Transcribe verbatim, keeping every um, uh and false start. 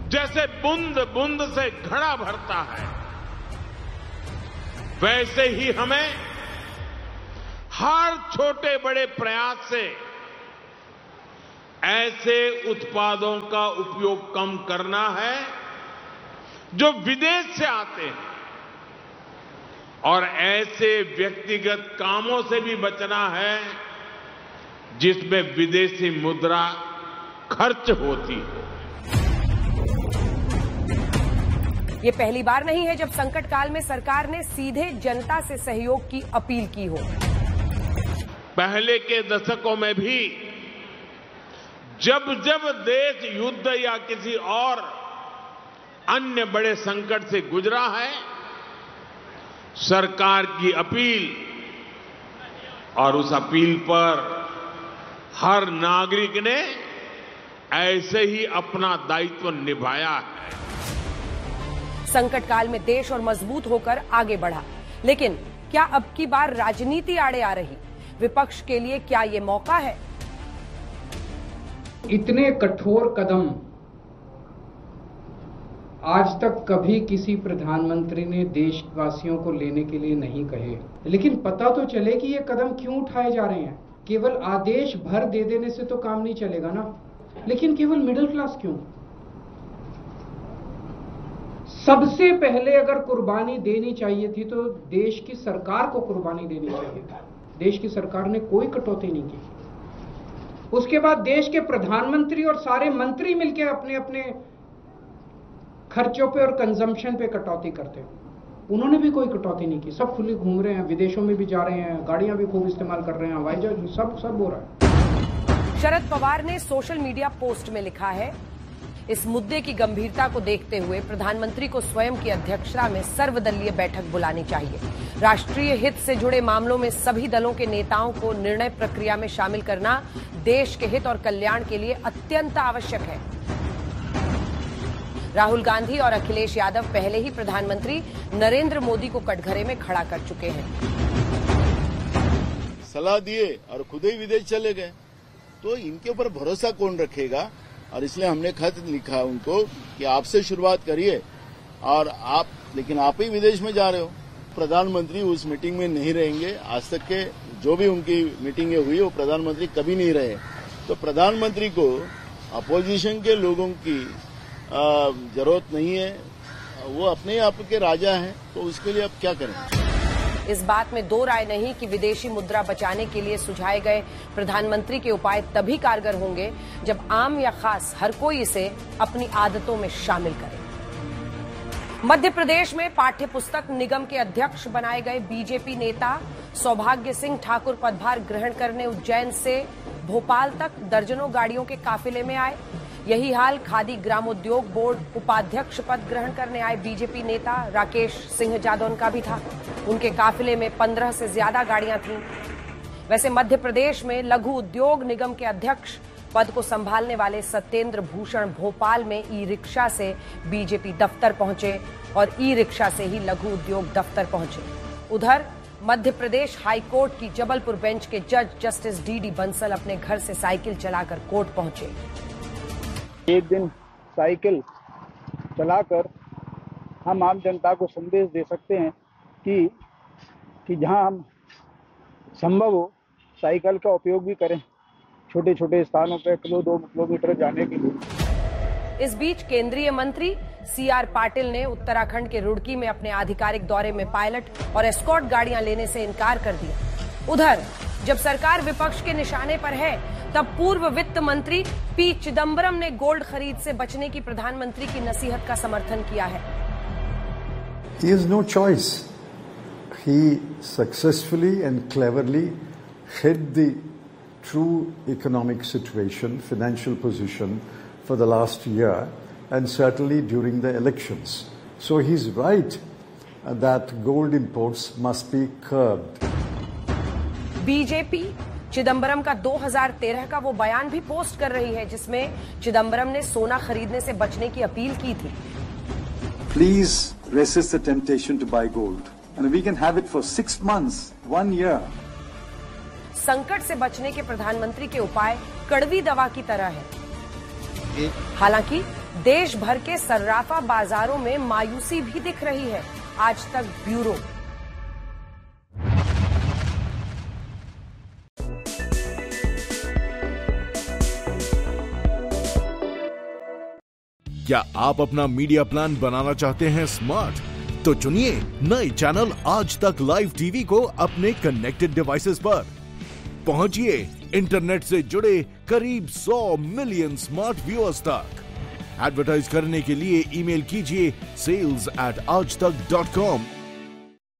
जैसे बूंद बूंद से घड़ा भरता है, वैसे ही हमें हर छोटे बड़े प्रयास से ऐसे उत्पादों का उपयोग कम करना है जो विदेश से आते हैं, और ऐसे व्यक्तिगत कामों से भी बचना है जिसमें विदेशी मुद्रा खर्च होती है। ये पहली बार नहीं है जब संकट काल में सरकार ने सीधे जनता से सहयोग की अपील की हो। पहले के दशकों में भी जब जब देश युद्ध या किसी और अन्य बड़े संकट से गुजरा है, सरकार की अपील और उस अपील पर हर नागरिक ने ऐसे ही अपना दायित्व निभाया है। संकट काल में देश और मजबूत होकर आगे बढ़ा, लेकिन क्या अब की बार राजनीति आड़े आ रही? विपक्ष के लिए क्या ये मौका है? इतने कठोर कदम आज तक कभी किसी प्रधानमंत्री ने देशवासियों को लेने के लिए नहीं कहे, लेकिन पता तो चले कि ये कदम क्यों उठाए जा रहे हैं। केवल आदेश भर दे देने से तो काम नहीं चलेगा ना, लेकिन केवल मिडिल क्लास क्यों? सबसे पहले अगर कुर्बानी देनी चाहिए थी तो देश की सरकार को कुर्बानी देनी चाहिए थी। देश की सरकार ने कोई कटौती नहीं की। उसके बाद देश के प्रधानमंत्री और सारे मंत्री मिलकर अपने अपने खर्चों पे और कंजम्पशन पे कटौती करते हैं। उन्होंने भी कोई कटौती नहीं की। सब खुले घूम रहे हैं, विदेशों में भी जा रहे हैं, गाड़ियां भी खूब इस्तेमाल कर रहे हैं, हवाई जहाज, सब सब हो रहा है। शरद पवार ने सोशल मीडिया पोस्ट में लिखा है, इस मुद्दे की गंभीरता को देखते हुए प्रधानमंत्री को स्वयं की अध्यक्षता में सर्वदलीय बैठक बुलानी चाहिए। राष्ट्रीय हित से जुड़े मामलों में सभी दलों के नेताओं को निर्णय प्रक्रिया में शामिल करना देश के हित और कल्याण के लिए अत्यंत आवश्यक है। राहुल गांधी और अखिलेश यादव पहले ही प्रधानमंत्री नरेंद्र मोदी को कटघरे में खड़ा कर चुके हैं। सलाह दिए और खुद ही विदेश चले गए, तो इनके ऊपर भरोसा कौन रखेगा? और इसलिए हमने खत लिखा उनको कि आपसे शुरुआत करिए, और आप लेकिन आप ही विदेश में जा रहे हो। प्रधानमंत्री उस मीटिंग में नहीं रहेंगे। आज तक के जो भी उनकी मीटिंगें हुई वो प्रधानमंत्री कभी नहीं रहे। तो प्रधानमंत्री को अपोजिशन के लोगों की जरूरत नहीं है, वो अपने आप के राजा हैं, तो उसके लिए अब क्या करें? इस बात में दो राय नहीं कि विदेशी मुद्रा बचाने के लिए सुझाए गए प्रधानमंत्री के उपाय तभी कारगर होंगे जब आम या खास हर कोई इसे अपनी आदतों में शामिल करे। मध्य प्रदेश में पाठ्य पुस्तक निगम के अध्यक्ष बनाए गए बीजेपी नेता सौभाग्य सिंह ठाकुर पदभार ग्रहण करने उज्जैन से भोपाल तक दर्जनों गाड़ियों के काफिले में आए। यही हाल खादी ग्रामोद्योग बोर्ड उपाध्यक्ष पद ग्रहण करने आए बीजेपी नेता राकेश सिंह जादौन का भी था। उनके काफिले में पंद्रह से ज्यादा गाड़ियां थीं। वैसे मध्य प्रदेश में लघु उद्योग निगम के अध्यक्ष पद को संभालने वाले सत्येंद्र भूषण भोपाल में ई रिक्शा से बीजेपी दफ्तर पहुंचे और ई रिक्शा से ही लघु उद्योग दफ्तर पहुंचे। उधर मध्य प्रदेश हाईकोर्ट की जबलपुर बेंच के जज जस्टिस डी डी बंसल अपने घर से साइकिल चलाकर कोर्ट पहुंचे। एक दिन साइकिल चलाकर हम आम जनता को संदेश दे सकते हैं कि कि जहां हम संभव हो साइकिल का उपयोग भी करें, छोटे छोटे स्थानों पर किलो दो किलोमीटर जाने के लिए। इस बीच केंद्रीय मंत्री सी आर पाटिल ने उत्तराखंड के रुड़की में अपने आधिकारिक दौरे में पायलट और एस्कॉर्ट गाड़ियां लेने से इनकार कर दिया। उधर जब सरकार विपक्ष के निशाने पर है, तब पूर्व वित्त मंत्री पी चिदम्बरम ने गोल्ड खरीद से बचने की प्रधानमंत्री की नसीहत का समर्थन किया है। He has no choice. He successfully and cleverly hid the true economic situation, financial position for the last year and certainly during the elections. So he's right that gold imports must be curbed. BJP Chidambaram का दो हज़ार तेरह का वो बयान भी post कर रही है जिसमें चिदम्बरम ने सोना खरीदने से बचने की अपील की थी। Please resist the temptation to buy gold, and we can have it for six months, one year. संकट से बचने के प्रधानमंत्री के उपाय कड़वी दवा की तरह है। हालांकि देश भर के सर्राफा बाजारों में मायूसी भी दिख रही है। आज तक ब्यूरो। क्या आप अपना मीडिया प्लान बनाना चाहते हैं स्मार्ट? तो चुनिए नए चैनल आज तक लाइव टीवी को अपने कनेक्टेड डिवाइसेस पर। पहुंचिए इंटरनेट से जुड़े करीब सौ मिलियन स्मार्ट व्यूअर्स तक। एडवर्टाइज करने के लिए ईमेल कीजिए सेल्स एट आज तक डॉट कॉम